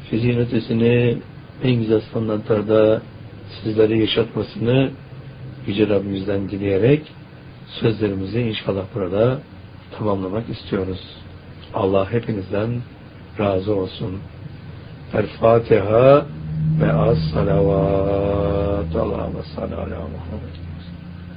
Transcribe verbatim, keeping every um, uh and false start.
fiziğin ötesini en güzel standartlarda sizlere yaşatmasını Yüce Rabbimizden dileyerek sözlerimizi inşallah burada tamamlamak istiyoruz. Allah hepinizden razı olsun. El Fatiha ve as salavat. Allahümme salli ala Muhammed.